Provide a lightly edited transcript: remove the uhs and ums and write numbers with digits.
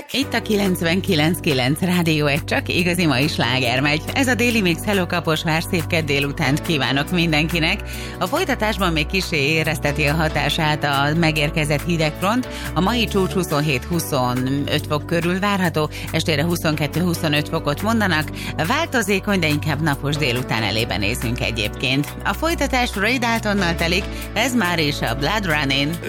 Itt a 99.9 Rádió, egy csak igazi mai sláger megy. Ez a Déli Mix. Hello Kaposvár, szép kedd délutánt kívánok mindenkinek. A folytatásban még kissé érezteti a hatását a megérkezett hidegfront. A mai csúcs 27-25 fok körül várható, estére 22-25 fokot mondanak. Változékony, de inkább napos délután elébe nézünk egyébként. A folytatás Ray Daltonnal telik, ez már is a Blood Running.